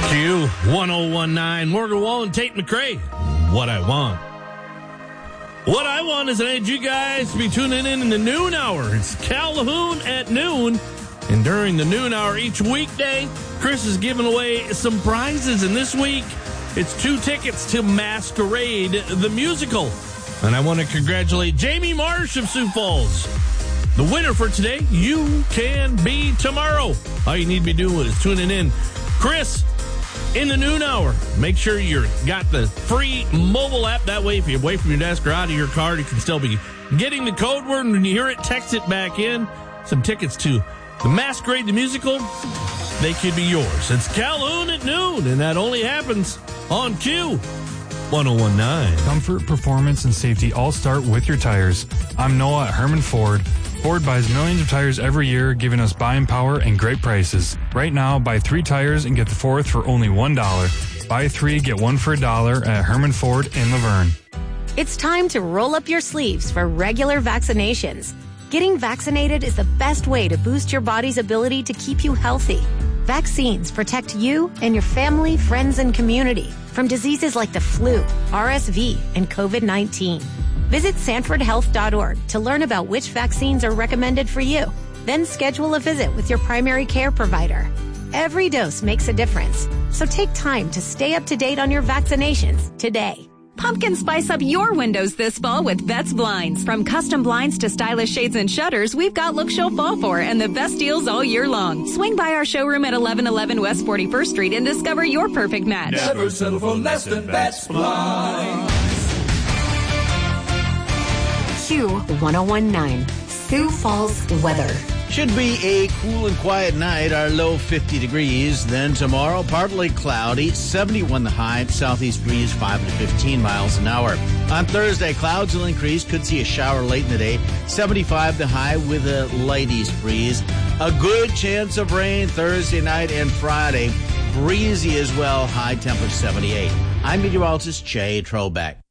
Q1019, Morgan Wall and Tate McRae. What I want. What I want is I need you guys to be tuning in the noon hour. It's Calhoun at noon. And during the noon hour each weekday, Chris is giving away some prizes. And this week, it's 2 tickets to Masquerade, the musical. And I want to congratulate Jamie Marsh of Sioux Falls. The winner for today, you can be tomorrow. All you need to be doing is tuning in. Chris, in the noon hour, make sure you've got the free mobile app. That way, if you're away from your desk or out of your car, you can still be getting the code word. And when you hear it, text it back in. Some tickets to the Masquerade, the musical, they could be yours. It's Calhoun at noon, and that only happens on Q1019. Comfort, performance, and safety all start with your tires. I'm Noah at Herman Ford. Ford buys millions of tires every year, giving us buying power and great prices. Right now, buy 3 tires and get the 4th for only $1. Buy 3, get 1 for $1 at Herman Ford in Laverne. It's time to roll up your sleeves for regular vaccinations. Getting vaccinated is the best way to boost your body's ability to keep you healthy. Vaccines protect you and your family, friends, and community from diseases like the flu, RSV, and COVID-19. Visit SanfordHealth.org to learn about which vaccines are recommended for you. Then schedule a visit with your primary care provider. Every dose makes a difference, so take time to stay up to date on your vaccinations today. Pumpkin spice up your windows this fall with Betts Blinds. From custom blinds to stylish shades and shutters, we've got look she'll fall for and the best deals all year long. Swing by our showroom at 1111 West 41st Street and discover your perfect match. Never settle for less than Betts Blinds. Q1019, Sioux Falls weather. Should be a cool and quiet night. Our low 50 degrees. Then tomorrow, partly cloudy, 71 the high, southeast breeze 5 to 15 miles an hour. On Thursday, clouds will increase. Could see a shower late in the day, 75 the high with a light east breeze. A good chance of rain Thursday night and Friday. Breezy as well, high temperature 78. I'm meteorologist Jay Trobeck.